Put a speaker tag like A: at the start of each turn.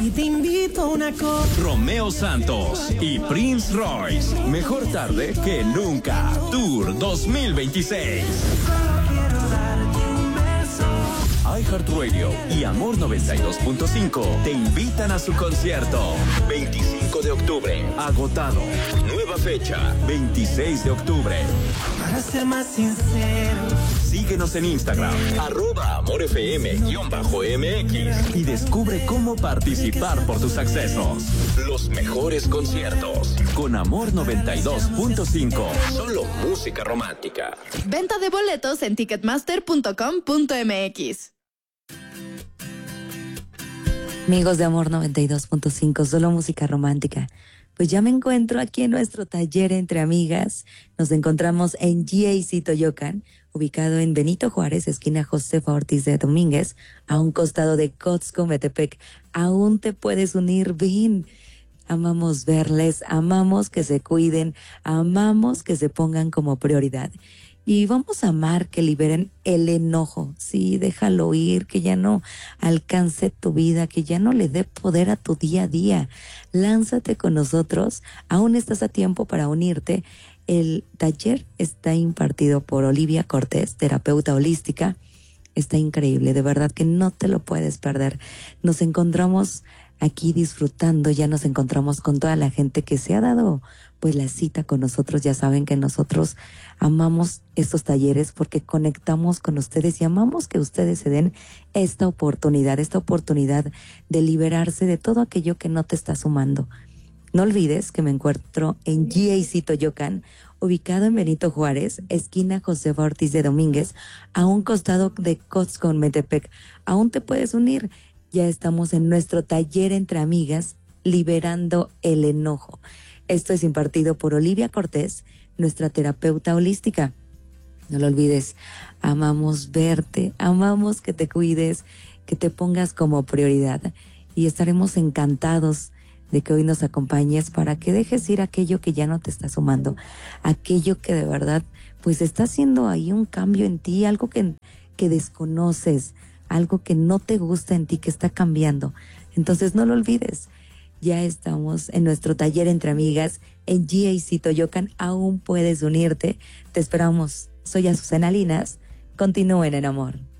A: y te invito a una copa.
B: Romeo Santos y Prince Royce. Mejor tarde que nunca. Tour 2026. iHeartRadio y Amor 92.5 te invitan a su concierto. 25 de octubre, agotado. Nueva fecha, 26 de octubre.
A: Para ser más sincero,
B: Síguenos en Instagram, @AmorFM_MX y descubre cómo participar por tus accesos. Los mejores conciertos con Amor 92.5. Solo música romántica.
C: Venta de boletos en ticketmaster.com.mx.
D: Amigos de Amor 92.5, solo música romántica. Pues ya me encuentro aquí en nuestro taller entre amigas. Nos encontramos en GAC Toyocan, ubicado en Benito Juárez, esquina Josefa Ortiz de Domínguez, a un costado de Costco Metepec. Aún te puedes unir, ven. Amamos verles, amamos que se cuiden, amamos que se pongan como prioridad. Y vamos a amar que liberen el enojo. Sí, déjalo ir, que ya no alcance tu vida, que ya no le dé poder a tu día a día. Lánzate con nosotros. Aún estás a tiempo para unirte. El taller está impartido por Olivia Cortés, terapeuta holística. Está increíble, de verdad que no te lo puedes perder. Nos encontramos aquí disfrutando, ya nos encontramos con toda la gente que se ha dado pues la cita con nosotros. Ya saben que nosotros amamos estos talleres porque conectamos con ustedes y amamos que ustedes se den esta oportunidad de liberarse de todo aquello que no te está sumando. No olvides que me encuentro en GAC Toyocan, ubicado en Benito Juárez, esquina Josefa Ortiz de Domínguez, a un costado de Costco Metepec. Aún te puedes unir. Ya estamos en nuestro taller entre amigas, liberando el enojo. Esto es impartido por Olivia Cortés, nuestra terapeuta holística. No lo olvides, amamos verte, amamos que te cuides, que te pongas como prioridad. Y estaremos encantados de que hoy nos acompañes para que dejes ir aquello que ya no te está sumando, aquello que de verdad pues está haciendo ahí un cambio en ti, algo que desconoces, algo que no te gusta en ti, que está cambiando. Entonces no lo olvides. Ya estamos en nuestro taller entre amigas en GAC Toyocan. Aún puedes unirte. Te esperamos. Soy Azucena Linas. Continúen en amor.